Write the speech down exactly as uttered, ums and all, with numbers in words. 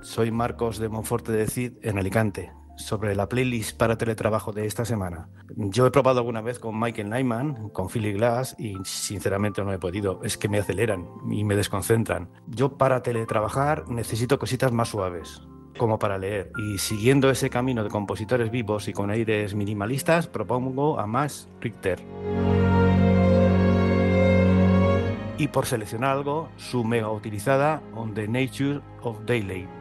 Soy Marcos de Monforte de Cid en Alicante. Sobre la playlist para teletrabajo de esta semana. Yo he probado alguna vez con Michael Nyman, con Philly Glass y sinceramente no he podido. Es que me aceleran y me desconcentran. Yo para teletrabajar necesito cositas más suaves, como para leer. Y siguiendo ese camino de compositores vivos y con aires minimalistas, propongo a Max Richter. Y por seleccionar algo, su mega utilizada On the Nature of Daylight.